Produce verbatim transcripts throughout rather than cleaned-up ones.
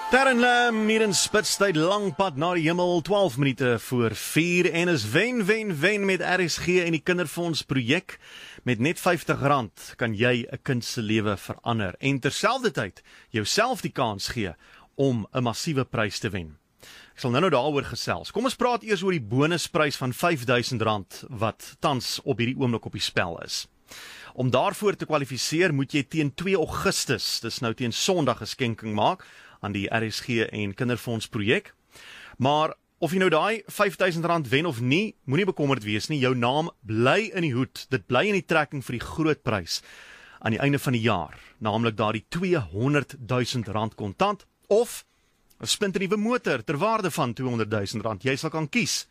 Darren Lam hier in Spitstyd, lang pad na die hemel, twaalf minute voor vier en is wen, wen, wen met R S G en die Kinderfonds projek. Met net vyftig rand kan jy 'n kind se lewe verander en terselfdertyd jouself die kans gee om 'n massiewe prys te wen. Ek sal nou nou daaroor gesels. Kom ons praat eers oor die bonusprys van vyf duisend rand wat tans op hierdie oomblik op die spel is. Om daarvoor te kwalifiseer moet jy teen twee Augustus, dis nou teen Sondag, 'n skenking maak aan die R S G en Kinderfonds projek. Maar of jy nou daai vyf duisend rand wen of nie, moenie bekommerd wees nie. Jou naam bly in die hoed. Dit bly in die trekking vir die groot prys aan die einde van die jaar, naamlik daardie tweehonderd duisend rand kontant of 'n splinternuwe motor ter waarde van tweehonderd duisend rand. Jy sal kan kies.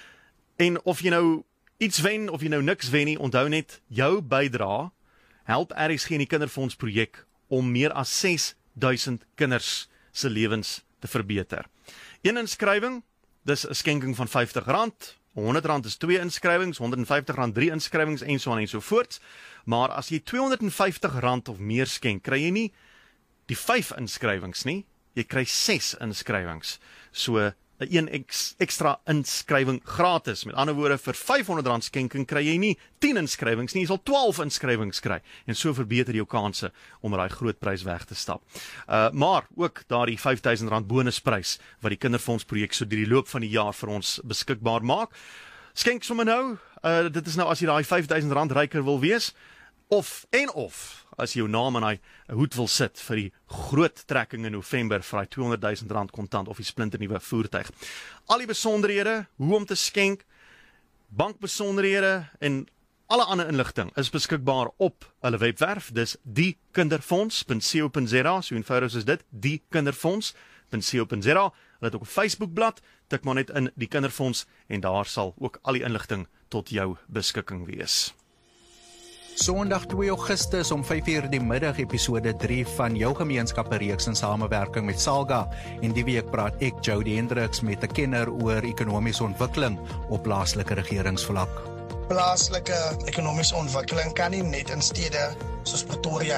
En of jy nou iets wen of jy nou niks wen nie, onthou net jou bydrae help R S G en die Kinderfonds projek om meer as ses duisend kinders se lewens te verbeter. Een inskrywing, dis 'n skenking van vyftig rand, honderd rand is twee inskrywings, honderd en vyftig rand drie inskrywings en so aan en so voort. Maar as jy tweehonderd en vyftig rand of meer skenk, kry jy nie die vyf inskrywings nie, jy kry ses inskrywings. So 'n een ex, ekstra inskrywing gratis. Met ander woorde, vir vyfhonderd rand skenking kry jy nie tien inskrywings nie, jy sal twaalf inskrywings kry. En so verbeter jou kanse om daai groot prys weg te stap. Uh, maar ook daardie vyf duisend rand bonusprys wat die Kinderfonds projek so deur die loop van die jaar vir ons beskikbaar maak. Skenk sommer nou, uh, dit is nou as jy daai vyf duisend rand ryker wil wees, of en of as jy jou naam in daai hoed wil sit vir die groot trekking in November vir daai tweehonderd duisend rand kontant of die splinternuwe voertuig. Al die besonderhede, hoe om te skenk, bankbesonderhede en alle ander inligting is beskikbaar op hulle webwerf. Dis die kinderfonds punt co punt za, so eenvoudig is dit, die kinderfonds punt co punt za. Hulle het ook 'n Facebookblad, tik maar net in die Kinderfonds en daar sal ook al die inligting tot jou beskikking wees. Sondag twee Augustus om vyf uur die middag, episode drie van jou gemeenskappe reeks in samewerking met Salga. En die week praat ek, Jody Hendricks, met 'n kenner oor ekonomiese ontwikkeling op plaaslike regeringsvlak. Plaaslike ekonomiese ontwikkeling kan nie net in stede soos Pretoria